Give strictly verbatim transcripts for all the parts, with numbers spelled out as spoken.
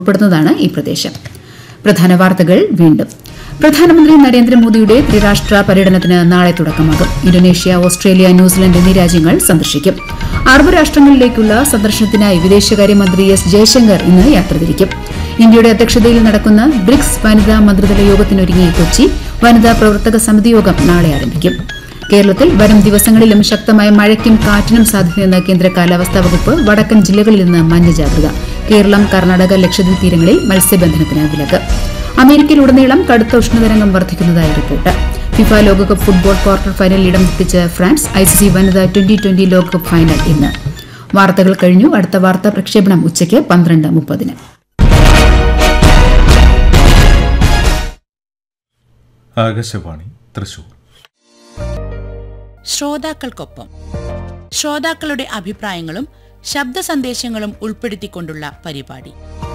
ഉൾപ്പെടുന്നതാണ് ഈ പ്രദേശം. പ്രധാന വാർത്തകൾ വീണ്ടും. പ്രധാനമന്ത്രി നരേന്ദ്രമോദിയുടെ ത്രിരാഷ്ട്ര പര്യടനത്തിന് നാളെ തുടക്കമാകും. ഇന്തോനേഷ്യ, ഓസ്ട്രേലിയ, ന്യൂസിലൻഡ് എന്നീ രാജ്യങ്ങൾ സന്ദർശിക്കും. അറബ് രാഷ്ട്രങ്ങളിലേക്കുള്ള സന്ദർശനത്തിനായി വിദേശകാര്യമന്ത്രി എസ് ജയശങ്കർ ഇന്ന് യാത്ര തിരിക്കും. ഇന്ത്യയുടെ അധ്യക്ഷതയിൽ നടക്കുന്ന ബ്രിക്സ് വനിതാ മന്ത്രിതല യോഗത്തിനൊരുങ്ങി കൊച്ചി. വനിതാ പ്രവർത്തക സമിതി യോഗം നാളെ ആരംഭിക്കും. കേരളത്തിൽ വരും ദിവസങ്ങളിലും ശക്തമായ മഴയ്ക്കും കാറ്റിനും സാധ്യതയെന്ന് കേന്ദ്ര കാലാവസ്ഥാ വകുപ്പ്. വടക്കൻ ജില്ലകളിൽ നിന്ന് മഞ്ഞ ജാഗ്രത. കേരളം, കർണാടക, ലക്ഷദ്വീപ് തീരങ്ങളിൽ മത്സ്യബന്ധനത്തിന് വിലക്ക്. അമേരിക്കയിലുടനീളം കടുത്ത ഉഷ്ണതരംഗം വർദ്ധിക്കുന്നതായി റിപ്പോർട്ട്. ഫിഫ ലോകകപ്പ് ഫുട്ബോൾ ക്വാർട്ടർ ഫൈനലിൽ ഇടം തെറ്റിച്ച് ഫ്രാൻസ്. ഐസിസി വനിതാ ട്വന്റി ട്വന്റി ലോകകപ്പ് ഫൈനൽ ഇന്ന്. വാർത്തകൾ കഴിഞ്ഞു. അടുത്ത വാർത്താ പ്രക്ഷേപണം ഉച്ചയ്ക്ക് പന്ത്രണ്ട് മുപ്പതിന്. ആകാശവാണി തൃശൂർ. ശ്രോതാക്കൾക്കൊപ്പം ശ്രോതാക്കളുടെ അഭിപ്രായങ്ങളും ശബ്ദ സന്ദേശങ്ങളും ഉൾപ്പെടുത്തിക്കൊണ്ടുള്ള പരിപാടി.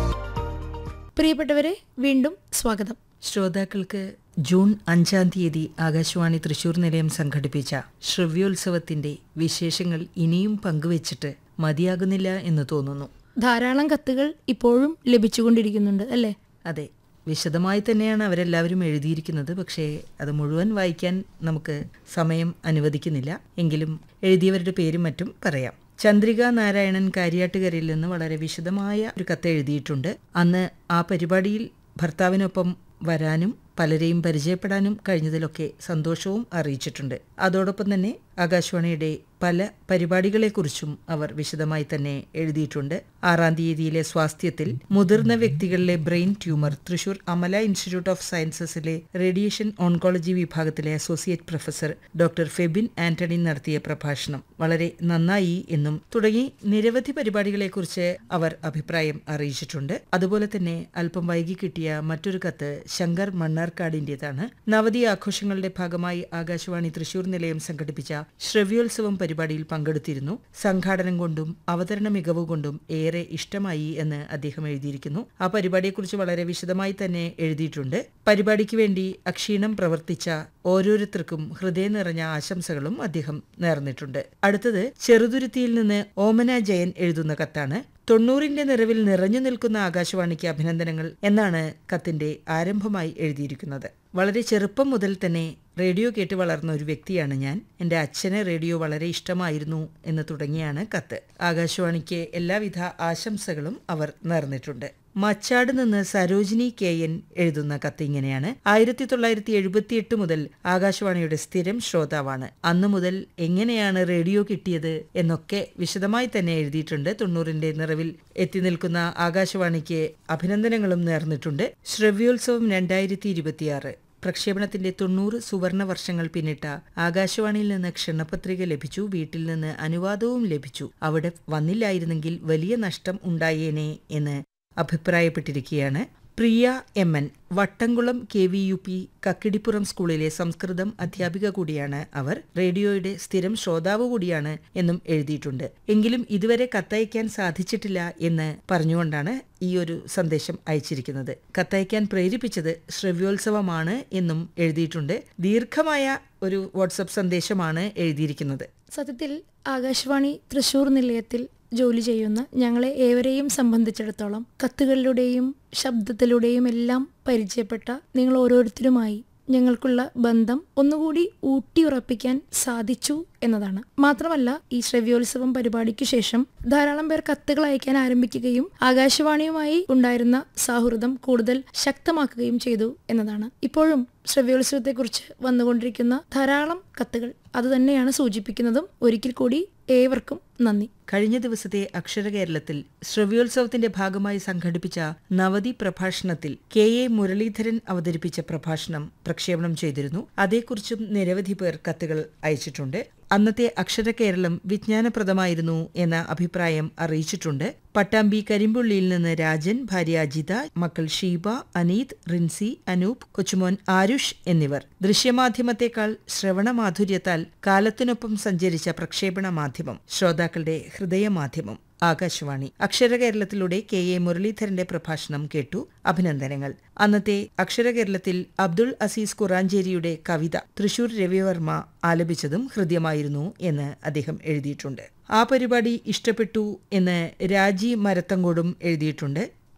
പ്രിയപ്പെട്ടവരെ, വീണ്ടും സ്വാഗതം. ശ്രോതാക്കൾക്ക് ജൂൺ അഞ്ചാം തീയതി ആകാശവാണി തൃശൂർ നിലയം സംഘടിപ്പിച്ച ശ്രവ്യോത്സവത്തിന്റെ വിശേഷങ്ങൾ ഇനിയും പങ്കുവച്ചിട്ട് മതിയാകുന്നില്ല എന്ന് തോന്നുന്നു. ധാരാളം കത്തുകൾ ഇപ്പോഴും ലഭിച്ചുകൊണ്ടിരിക്കുന്നുണ്ട് അല്ലേ? അതെ, വിശദമായി തന്നെയാണ് അവരെല്ലാവരും എഴുതിയിരിക്കുന്നത്. പക്ഷേ അത് മുഴുവൻ വായിക്കാൻ നമുക്ക് സമയം അനുവദിക്കുന്നില്ല. എങ്കിലും എഴുതിയവരുടെ പേരും മറ്റും പറയാം. ചന്ദ്രിക നാരായണൻ കാര്യാട്ടുകരയിൽ നിന്ന് വളരെ വിശദമായ ഒരു കത്ത് എഴുതിയിട്ടുണ്ട്. അന്ന് ആ പരിപാടിയിൽ ഭർത്താവിനൊപ്പം വരാനും പലരെയും പരിചയപ്പെടാനും കഴിഞ്ഞതിലൊക്കെ സന്തോഷവും അറിയിച്ചിട്ടുണ്ട്. അതോടൊപ്പം തന്നെ ആകാശവാണിയുടെ പല പരിപാടികളെക്കുറിച്ചും അവർ വിശദമായി തന്നെ എഴുതിയിട്ടുണ്ട്. ആറാം തീയതിയിലെ സ്വാസ്ഥ്യത്തിൽ മുതിർന്ന വ്യക്തികളിലെ brain tumour Thrissur Amala institute of സയൻസസിലെ radiation oncology വിഭാഗത്തിലെ associate professor doctor Febin Antony നടത്തിയ പ്രഭാഷണം വളരെ നന്നായി എന്നും തുടങ്ങി നിരവധി പരിപാടികളെക്കുറിച്ച് അവർ അഭിപ്രായം അറിയിച്ചിട്ടുണ്ട്. അതുപോലെ തന്നെ അല്പം വൈകി കിട്ടിയ മറ്റൊരു കത്ത് ശങ്കർ മണ്ണാർക്കാടിന്റേതാണ്. നവതി ആഘോഷങ്ങളുടെ ഭാഗമായി ആകാശവാണി തൃശൂർ നിലയം സംഘടിപ്പിച്ച ശ്രവ്യോത്സവം പരിപാടിയിൽ പങ്കെടുത്തിരുന്നു. സംഘാടനം കൊണ്ടും അവതരണ മികവ് കൊണ്ടും ഏറെ ഇഷ്ടമായി എന്ന് അദ്ദേഹം എഴുതിയിരിക്കുന്നു. ആ പരിപാടിയെക്കുറിച്ച് വളരെ വിശദമായി തന്നെ എഴുതിയിട്ടുണ്ട്. പരിപാടിക്ക് വേണ്ടി അക്ഷീണം പ്രവർത്തിച്ച ഓരോരുത്തർക്കും ഹൃദയം നിറഞ്ഞ ആശംസകളും അദ്ദേഹം നേർന്നിട്ടുണ്ട്. അടുത്തത് ചെറുതുരുത്തിയിൽ നിന്ന് ഓമന ജയൻ എഴുതുന്ന കത്താണ്. തൊണ്ണൂറിന്റെ നിറവിൽ നിറഞ്ഞു നിൽക്കുന്ന ആകാശവാണിക്ക് അഭിനന്ദനങ്ങൾ എന്നാണ് കത്തിന്റെ ആരംഭമായി എഴുതിയിരിക്കുന്നത്. വളരെ ചെറുപ്പം മുതൽ തന്നെ റേഡിയോ കേട്ട് വളർന്ന ഒരു വ്യക്തിയാണ് ഞാൻ. എൻ്റെ അച്ഛന് റേഡിയോ വളരെ ഇഷ്ടമായിരുന്നു എന്ന് തുടങ്ങിയാണ് കത്ത്. ആകാശവാണിക്ക് എല്ലാവിധ ആശംസകളും അവർ നേർന്നിട്ടുണ്ട്. മച്ചാട് നിന്ന് സരോജിനി കെ എൻ എഴുതുന്ന കത്ത് ഇങ്ങനെയാണ്. ആയിരത്തി തൊള്ളായിരത്തി എഴുപത്തി എട്ട് മുതൽ ആകാശവാണിയുടെ സ്ഥിരം ശ്രോതാവാണ്. അന്നു മുതൽ എങ്ങനെയാണ് റേഡിയോ കിട്ടിയത് എന്നൊക്കെ വിശദമായി തന്നെ എഴുതിയിട്ടുണ്ട്. തൊണ്ണൂറിന്റെ നിറവിൽ എത്തി നിൽക്കുന്ന ആകാശവാണിക്ക് അഭിനന്ദനങ്ങളും നേർന്നിട്ടുണ്ട്. ശ്രവ്യോത്സവം രണ്ടായിരത്തി ഇരുപത്തിയാറ് പ്രക്ഷേപണത്തിന്റെ തൊണ്ണൂറ് സുവർണ വർഷങ്ങൾ പിന്നിട്ട ആകാശവാണിയിൽ നിന്ന് ക്ഷണപത്രിക ലഭിച്ചു. വീട്ടിൽ നിന്ന് അനുവാദവും ലഭിച്ചു. അവിടെ വന്നില്ലായിരുന്നെങ്കിൽ വലിയ നഷ്ടം ഉണ്ടായേനെ എന്ന് അഭിപ്രായപ്പെട്ടിരിക്കുകയാണ്. പ്രിയ M N, Vattamkulam K V U P Kakkidippuram സ്കൂളിലെ സംസ്കൃതം അധ്യാപിക കൂടിയാണ് അവർ. റേഡിയോയുടെ സ്ഥിരം ശ്രോതാവ് കൂടിയാണ് എന്നും എഴുതിയിട്ടുണ്ട്. എങ്കിലും ഇതുവരെ കത്തയക്കാൻ സാധിച്ചിട്ടില്ല എന്ന് പറഞ്ഞുകൊണ്ടാണ് ഈ ഒരു സന്ദേശം അയച്ചിരിക്കുന്നത്. കത്തയക്കാൻ പ്രേരിപ്പിച്ചത് ശ്രവ്യോത്സവമാണ് എന്നും എഴുതിയിട്ടുണ്ട്. ദീർഘമായ ഒരു വാട്സപ്പ് സന്ദേശമാണ് എഴുതിയിരിക്കുന്നത്. സത്യത്തിൽ ആകാശവാണി തൃശൂർ നിലയത്തിൽ ജോലി ചെയ്യുന്ന ഞങ്ങളെ ഏവരെയും സംബന്ധിച്ചിടത്തോളം കത്തുകളിലൂടെയും ശബ്ദത്തിലൂടെയും എല്ലാം പരിചയപ്പെട്ട നിങ്ങൾ ഓരോരുത്തരുമായി ഞങ്ങൾക്കുള്ള ബന്ധം ഒന്നുകൂടി ഊട്ടിയുറപ്പിക്കാൻ സാധിച്ചു എന്നതാണ്. മാത്രമല്ല, ഈ ശ്രവ്യോത്സവം പരിപാടിക്ക് ശേഷം ധാരാളം പേർ കത്തുകൾ അയക്കാൻ ആരംഭിക്കുകയും ആകാശവാണിയുമായി ഉണ്ടായിരുന്ന സൗഹൃദം കൂടുതൽ ശക്തമാക്കുകയും ചെയ്തു എന്നതാണ്. ഇപ്പോഴും ശ്രവ്യോത്സവത്തെക്കുറിച്ച് വന്നുകൊണ്ടിരിക്കുന്ന ധാരാളം കത്തുകൾ അതുതന്നെയാണ് സൂചിപ്പിക്കുന്നതും. ഒരിക്കൽ കൂടി ഏവർക്കും നന്ദി. കഴിഞ്ഞ ദിവസത്തെ അക്ഷര കേരളത്തിൽ ശ്രവ്യോത്സവത്തിന്റെ ഭാഗമായി സംഘടിപ്പിച്ച നവതി പ്രഭാഷണത്തിൽ കെ എ മുരളീധരൻ അവതരിപ്പിച്ച പ്രഭാഷണം പ്രക്ഷേപണം ചെയ്തിരുന്നു. അതേക്കുറിച്ചും നിരവധി പേർ കത്തുകൾ അയച്ചിട്ടുണ്ട്. അന്നത്തെ അക്ഷര കേരളം വിജ്ഞാനപ്രദമായിരുന്നു എന്ന അഭിപ്രായം അറിയിച്ചിട്ടുണ്ട്. പട്ടാമ്പി കരിമ്പുള്ളിയിൽ നിന്ന് രാജൻ, ഭാര്യ അജിത, മക്കൾ ഷീബ, അനീത്, റിൻസി, അനൂപ്, കൊച്ചുമോൻ ആരുഷ് എന്നിവർ. ദൃശ്യമാധ്യമത്തെക്കാൾ ശ്രവണമാധുര്യത്താൽ കാലത്തിനൊപ്പം സഞ്ചരിച്ച പ്രക്ഷേപണ മാധ്യമം, ശ്രോതാക്കളുടെ ഹൃദയമാധ്യമം ആകാശവാണി. അക്ഷര കേരളത്തിലൂടെ കെ എ മുരളീധരന്റെ പ്രഭാഷണം കേട്ടു. അഭിനന്ദനങ്ങൾ. അന്നത്തെ അക്ഷര കേരളത്തിൽ അബ്ദുൾ അസീസ് കുറാഞ്ചേരിയുടെ കവിത തൃശൂർ രവിവർമ്മ ആലപിച്ചതും ഹൃദ്യമായിരുന്നു എന്ന് അദ്ദേഹം എഴുതിയിട്ടുണ്ട്. ആ പരിപാടി ഇഷ്ടപ്പെട്ടു എന്ന് രാജി മരത്തങ്കോടും എഴുതിയിട്ടുണ്ട്.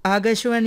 ആകാശവാണി